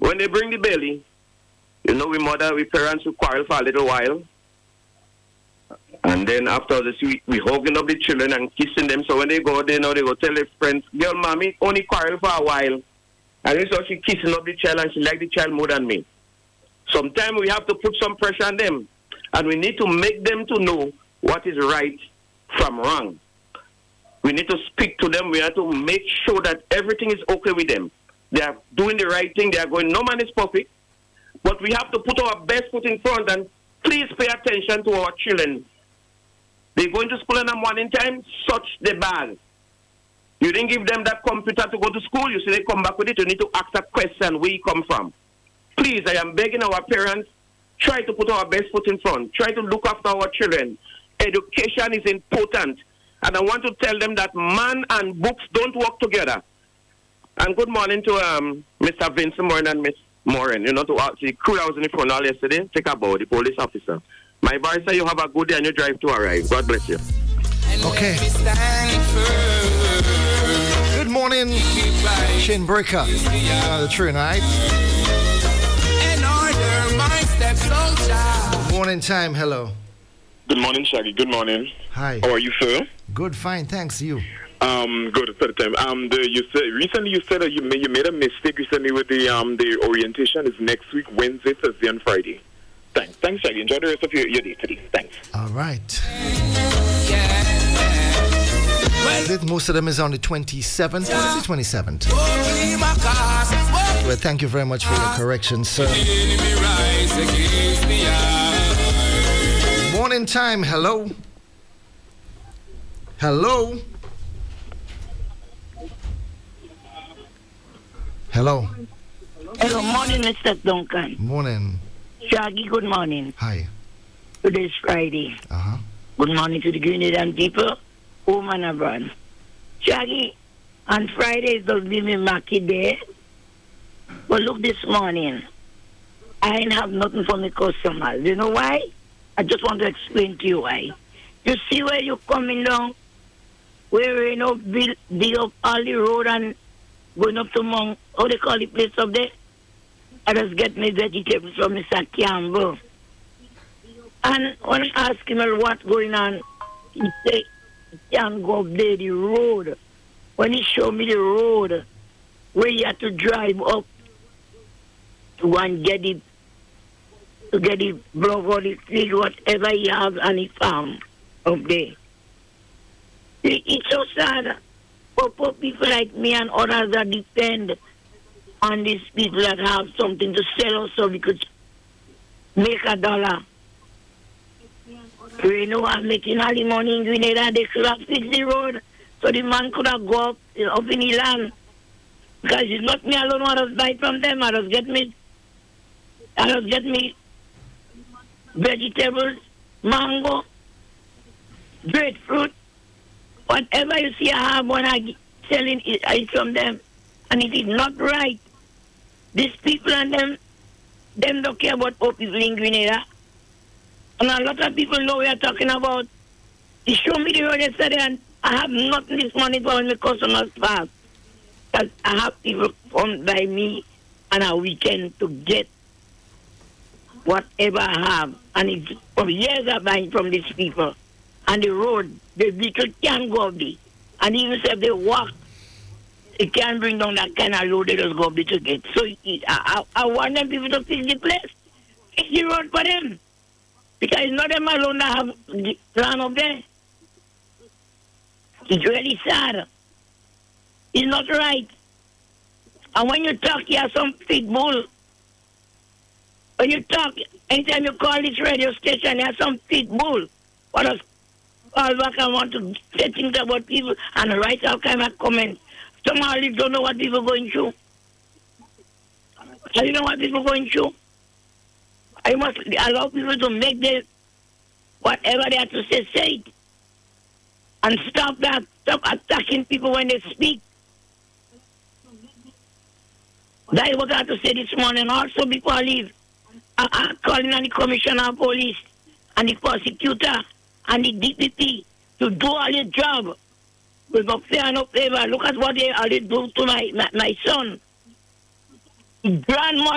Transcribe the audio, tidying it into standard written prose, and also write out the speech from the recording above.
When they bring the belly, we parents will quarrel for a little while. And then after this, we hugging up the children and kissing them. So when they go, they go tell their friends, girl, mommy, only quarrel for a while. And so she kissing up the child and she like the child more than me. Sometimes we have to put some pressure on them. And we need to make them to know what is right from wrong. We need to speak to them. We have to make sure that everything is okay with them. They are doing the right thing. They are going, no man is perfect. But we have to put our best foot in front and please pay attention to our children. They're going to school in the morning time, search the bag. You didn't give them that computer to go to school. You see they come back with it. You need to ask a question where you come from. Please, I am begging our parents, try to put our best foot in front. Try to look after our children. Education is important. And I want to tell them that man and books don't work together. And good morning to Mr. Vincent Moran and Miss Moran. To the crew I was in the phone all yesterday, take about the police officer. My barrister, you have a good day and you drive to arrive. God bless you. Okay. Good morning, Shane Breaker. The true night. Morning time, hello. Good morning, Shaggy. Good morning. Hi. How are you, sir? Good, fine, thanks. You? Good. For the time. Recently you said that you made a mistake recently with the orientation is next week, Wednesday, Thursday, and Friday. Thanks, Shaggy. Enjoy the rest of your day today. Thanks. All right. Most of them is on the 27th. What is the 27th? Well, thank you very much for your correction, sir. Morning time, hello. Hello. Hello. Hello, morning, Mr. Duncan. Morning. Shaggy, good morning. Hi. Today is Friday. Uh-huh. Good morning to the Grenadian people, home and abroad. Shaggy, on Friday is the Women Market Day. But look, this morning, I ain't have nothing for my customers. You know why? I just want to explain to you why. You see where you're coming down? Where dig up all the road and going up to Mount, how they call the place up there? I just get my vegetables from Mr. Campbell. And when I ask him what's going on, he say, he can't go up there, the road. When he showed me the road, where you have to drive up to go and get the block or the field, whatever he has on his farm up there. It's so sad for poor people like me and others that depend on these people that have something to sell so we could make $1. I'm making all the money in Grenada. They should have fixed the road so the man could have go up in the land. Because it's not me alone who does buy from them. I just get me vegetables, mango, grapefruit, whatever you see I have when I selling it from them. And it is not right. These people and them don't care about poor people in Grenada. And a lot of people know we are talking about. He showed me the road yesterday and I have nothing this morning for when the customers pass. Because I have people come by me on a weekend to get whatever I have. And it's for years I'm buying from these people. And the road, the vehicle can't go up there. And even if they walk, it can't bring down that kind of load they just go up there to get. So I want them people to fix the place. Fix the road for them. Because it's not them alone that have the land up there. It's really sad. It's not right. And when you talk, you have some pit bull. When you talk, anytime you call this radio station, you have some pit bull. What else? All back I want to say things about people and write all kind of comments. Somehow I don't know what people are going through. I don't know what people are going through. I must allow people to make their whatever they have to say it. And stop that. Stop attacking people when they speak. That is what I have to say this morning. Also, before I leave, I'm calling on the commissioner of police and the prosecutor and the DPP to do all their job with no fear and no favor. Look at what they do to my son. Grandmother.